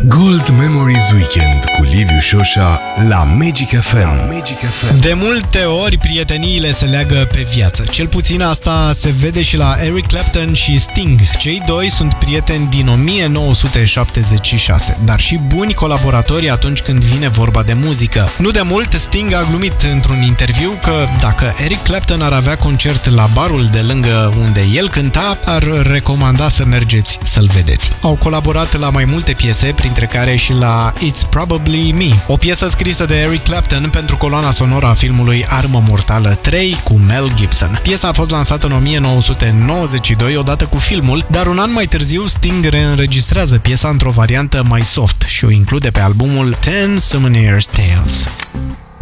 Gold Memories Weekend cu Liviu Șoșa la Magic FM. De multe ori prieteniile se leagă pe viață. Cel puțin asta se vede și la Eric Clapton și Sting. Cei doi sunt prieteni din 1976, dar și buni colaboratori atunci când vine vorba de muzică. Nu de mult, Sting a glumit într-un interviu că dacă Eric Clapton ar avea concert la barul de lângă unde el cânta, ar recomanda să mergeți să-l vedeți. Au colaborat la mai multe piese, printre care și la It's Probably Me, o piesă scrisă de Eric Clapton pentru coloana sonoră a filmului Armă Mortală 3 cu Mel Gibson. Piesa a fost lansată în 1992 odată cu filmul, dar un an mai târziu Sting reînregistrează piesa într-o variantă mai soft și o include pe albumul Ten Souvenirs Tales.